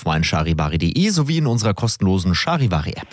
auf meincharivari.de sowie in unserer kostenlosen Charivari-App.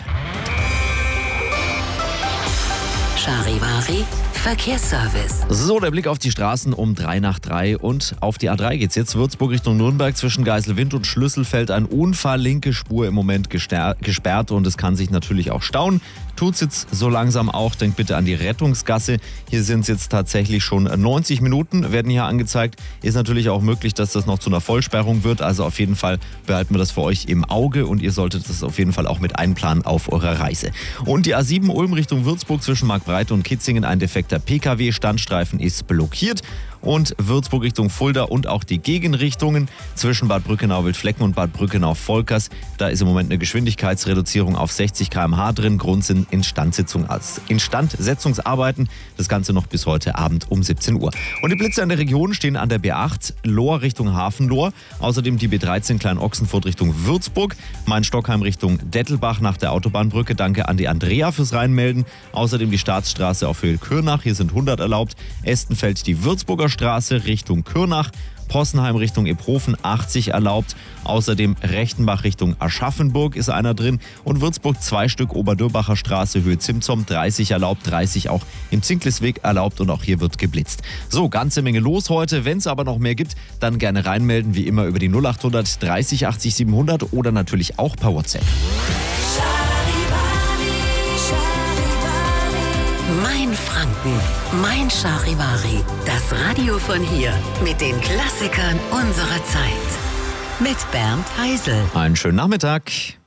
Charivari Verkehrsservice. So, der Blick auf die Straßen um 3 nach 3 und auf die A3 geht's jetzt. Würzburg Richtung Nürnberg zwischen Geiselwind und Schlüsselfeld ein Unfall, linke Spur im Moment gesperrt und es kann sich natürlich auch stauen. Tut's jetzt so langsam auch, denkt bitte an die Rettungsgasse. Hier sind es jetzt tatsächlich schon 90 Minuten, werden hier angezeigt. Ist natürlich auch möglich, dass das noch zu einer Vollsperrung wird. Also auf jeden Fall behalten wir das für euch im Auge und ihr solltet das auf jeden Fall auch mit einplanen auf eurer Reise. Und die A7 Ulm Richtung Würzburg zwischen Marktbreite und Kitzingen ein defekter PKW-Standstreifen ist blockiert. Und Würzburg Richtung Fulda und auch die Gegenrichtungen zwischen Bad Brückenau-Wildflecken und Bad Brückenau-Volkers. Da ist im Moment eine Geschwindigkeitsreduzierung auf 60 km/h drin. Grund sind Instandsetzungsarbeiten. Das Ganze noch bis heute Abend um 17 Uhr. Und die Blitze an der Region stehen an der B8 Lohr Richtung Hafenlohr. Außerdem die B13 Klein-Ochsenfurt Richtung Würzburg. Main-Stockheim Richtung Dettelbach nach der Autobahnbrücke. Danke an die Andrea fürs Reinmelden. Außerdem die Staatsstraße auf Höhe Kürnach. Hier sind 100 erlaubt. Estenfeld die Würzburger Straße Richtung Kürnach, Possenheim Richtung Iphofen 80 erlaubt, außerdem Rechtenbach Richtung Aschaffenburg ist einer drin und Würzburg 2 Stück Oberdürbacher Straße Höhe Zimtzum 30 erlaubt, 30 auch im Zinklisweg erlaubt und auch hier wird geblitzt. So, ganze Menge los heute, wenn es aber noch mehr gibt, dann gerne reinmelden, wie immer über die 0800 30 80 700 oder natürlich auch per WhatsApp. Mein Franken, mein Charivari, das Radio von hier mit den Klassikern unserer Zeit. Mit Bernd Heisel. Einen schönen Nachmittag.